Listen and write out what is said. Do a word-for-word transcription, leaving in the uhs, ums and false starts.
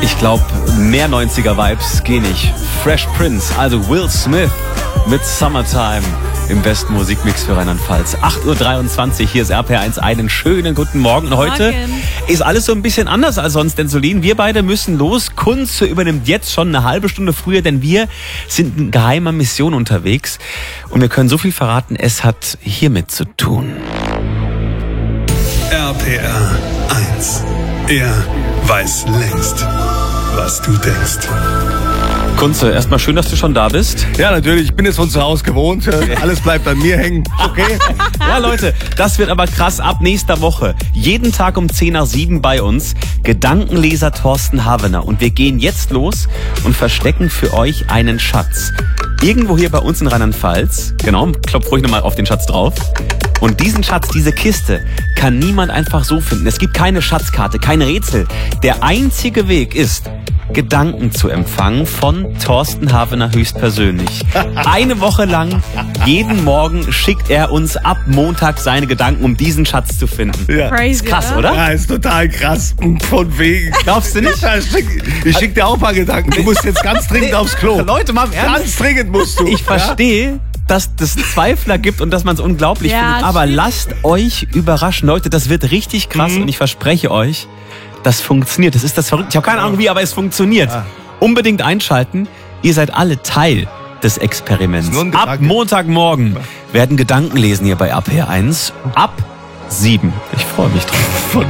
Ich glaube, mehr neunziger-Vibes gehen nicht. Fresh Prince, also Will Smith mit Summertime im besten Musikmix für Rheinland-Pfalz. acht Uhr dreiundzwanzig, hier ist R P R eins. Einen schönen guten Morgen. Und heute Morgen. ist alles so ein bisschen anders als sonst, denn Solin, wir beide müssen los. Kunze übernimmt jetzt schon eine halbe Stunde früher, denn wir sind in geheimer Mission unterwegs. Und wir können so viel verraten, es hat hiermit zu tun. R P R eins. Er weiß längst, was du denkst. Kunze, erstmal schön, dass du schon da bist. Ja, natürlich. Ich bin es von zu Hause gewohnt. Alles bleibt an mir hängen. Okay? Ja, Leute, das wird aber krass. Ab nächster Woche, jeden Tag um zehn nach sieben bei uns, Gedankenleser Thorsten Havener. Und wir gehen jetzt los und verstecken für euch einen Schatz. Irgendwo hier bei uns in Rheinland-Pfalz. Genau, klopf ruhig nochmal auf den Schatz drauf. Und diesen Schatz, diese Kiste, kann niemand einfach so finden. Es gibt keine Schatzkarte, kein Rätsel. Der einzige Weg ist, Gedanken zu empfangen von Thorsten Havener höchstpersönlich. Eine Woche lang, jeden Morgen schickt er uns ab Montag seine Gedanken, um diesen Schatz zu finden. Ja. Crazy, Krass, oder? Ja, ist total krass. Von wegen. Glaubst du nicht? Ja, ich schick, ich schick dir auch ein paar Gedanken. Du musst jetzt ganz dringend aufs Klo. Leute, mal im Ernst. Ganz dringend musst du. Ich verstehe, dass es Zweifler gibt und dass man es unglaublich Ja, findet. Aber stimmt. lasst euch überraschen. Leute, das wird richtig krass Mhm. und ich verspreche euch, das funktioniert. Das ist das Verrückte. Ich habe keine Ahnung wie, aber es funktioniert. Ja. Unbedingt einschalten. Ihr seid alle Teil des Experiments. Ist nur ein Ab Gedanke. Montagmorgen werden Gedanken lesen hier bei R P R eins. Ab sieben. Ich freue mich drauf. Von